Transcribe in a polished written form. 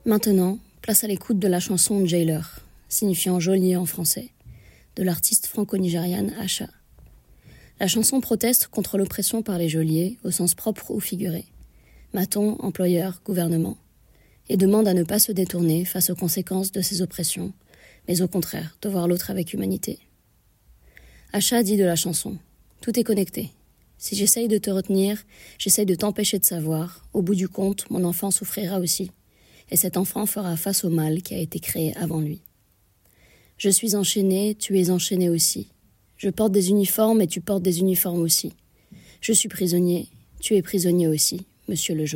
Maintenant, place à l'écoute de la chanson Jailer, signifiant geôlier en français, de l'artiste franco-nigériane Asha. La chanson proteste contre l'oppression par les geôliers, au sens propre ou figuré, maton, employeur, gouvernement, et demande à ne pas se détourner face aux conséquences de ces oppressions, mais au contraire, de voir l'autre avec humanité. Asha dit de la chanson « Tout est connecté. Si j'essaye de te retenir, j'essaye de t'empêcher de savoir. Au bout du compte, mon enfant souffrira aussi. Et cet enfant fera face au mal qui a été créé avant lui. Je suis enchaîné, tu es enchaîné aussi. Je porte des uniformes et tu portes des uniformes aussi. Je suis prisonnier, tu es prisonnier aussi, monsieur le geôlier. »